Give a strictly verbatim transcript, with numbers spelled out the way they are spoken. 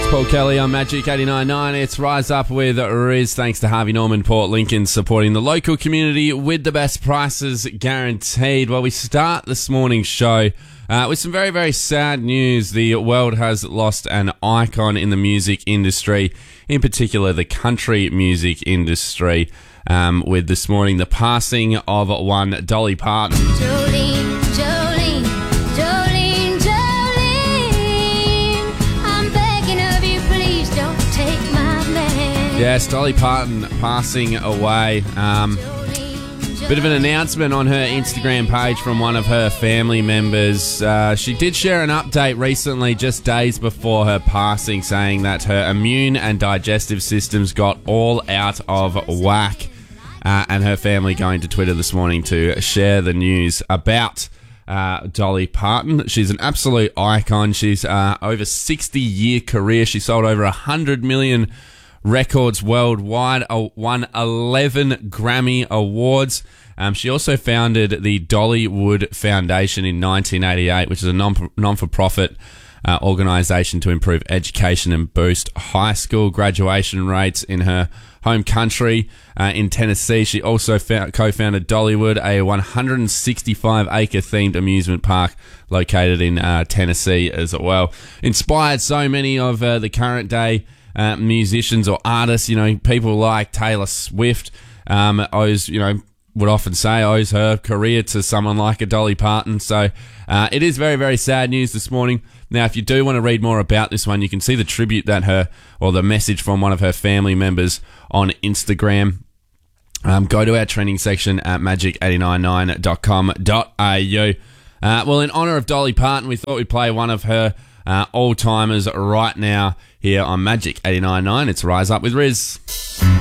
Paul Kelly on Magic eighty-nine point nine. It's Rise Up with Riz. Thanks to Harvey Norman Port Lincoln supporting the local community with the best prices guaranteed. Well, we start this morning's show uh, with some very, very sad news. The world has lost an icon in the music industry, in particular the country music industry, um, with this morning the passing of one Dolly Parton. Jolene, Jolene, Jolene, Jolene, I'm begging of you, please don't take my man. Yes, Dolly Parton passing away. Um, bit of an announcement on her Instagram page from one of her family members. Uh, she did share an update recently, just days before her passing, saying that her immune and digestive systems got all out of whack. Uh, and her family going to Twitter this morning to share the news about uh, Dolly Parton. She's an absolute icon. She's uh, over sixty-year career. She sold over one hundred million records worldwide, uh, won eleven Grammy Awards. Um, she also founded the Dollywood Foundation in nineteen eighty-eight, which is a non- non-for-profit uh, organisation to improve education and boost high school graduation rates in her home country uh, in Tennessee. She also found, co-founded Dollywood, a one hundred sixty-five acre themed amusement park located in uh, Tennessee as well. Inspired so many of uh, the current day uh, musicians or artists. You know, people like Taylor Swift um, owes, you know, would often say owes her career to someone like a Dolly Parton. So uh, it is very, very sad news this morning. Now, if you do want to read more about this one, you can see the tribute that her, or the message from one of her family members on Instagram. Um, go to our trending section at magic eight nine nine dot com dot a u. Uh, well, in honour of Dolly Parton, we thought we'd play one of her uh, all-timers right now here on Magic eighty-nine point nine. It's Rise Up with Riz.